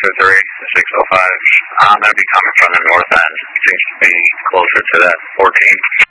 603 to 605. I'm going to be coming from the north end. Seems to be closer to that 14.